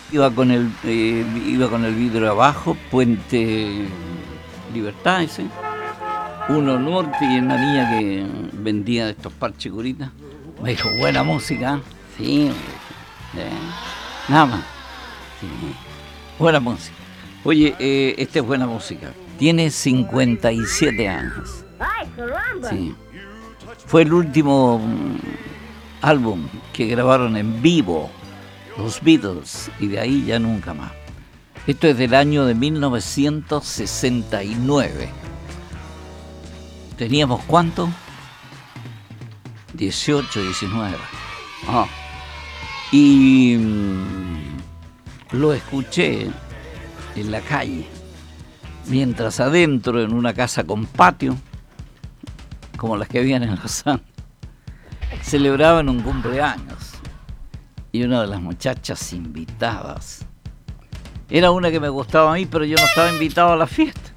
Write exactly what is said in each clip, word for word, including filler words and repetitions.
Iba con el eh, iba con el vidrio abajo, Puente Libertad ese, uno norte, y una niña que vendía estos parches curitas. Me dijo, buena música. Sí, eh, nada más. Sí, buena música. Oye, eh, esta es buena música. Tiene cincuenta y siete años. ¡Ay, caramba! Sí. Fue el último mm, álbum que grabaron en vivo los Beatles, y de ahí ya nunca más. Esto es del año de mil novecientos sesenta y nueve. ¿Teníamos cuánto? dieciocho, diecinueve. Ah. Y mmm, lo escuché en la calle, mientras adentro, en una casa con patio, como las que habían en Lausanne, celebraban un cumpleaños. Y una de las muchachas invitadas era una que me gustaba a mí, pero yo no estaba invitado a la fiesta.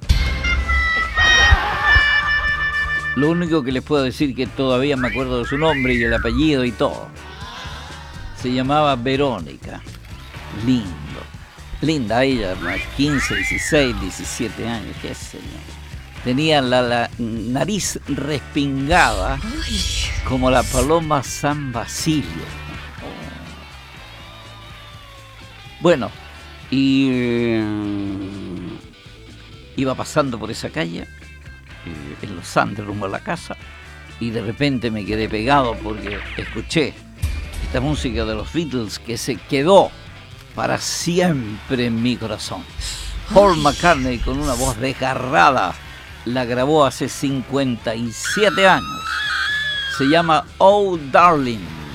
Lo único que les puedo decir, que todavía me acuerdo de su nombre y el apellido y todo. Se llamaba Verónica. Lindo. Linda ella, quince, dieciséis, diecisiete años, qué sé yo. Tenía la, la nariz respingada como la paloma San Basilio. Bueno, y eh, iba pasando por esa calle, eh, en los Andes, rumbo a la casa, y de repente me quedé pegado porque escuché esta música de los Beatles que se quedó para siempre en mi corazón. Paul McCartney, con una voz desgarrada, la grabó hace cincuenta y siete años. Se llama Oh Darling.